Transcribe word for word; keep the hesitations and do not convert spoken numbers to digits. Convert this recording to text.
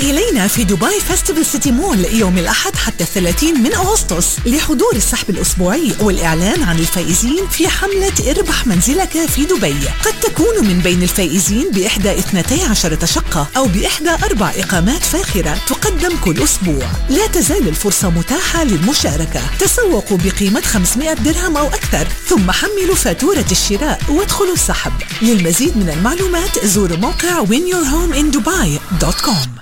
إلينا في دبي فيستيفال سيتي مول يوم الأحد حتى الثلاثين من أغسطس لحضور السحب الأسبوعي والإعلان عن الفائزين في حملة اربح منزلك في دبي. قد تكون من بين الفائزين بإحدى اثنتي عشرة شقة أو بإحدى أربع إقامات فاخرة تقدم كل أسبوع. لا تزال الفرصة متاحة للمشاركة. تسوقوا بقيمة خمسمائة درهم أو أكثر ثم حملوا فاتورة الشراء وادخلوا السحب. للمزيد من المعلومات زوروا موقع win your home in dubai دوت كوم.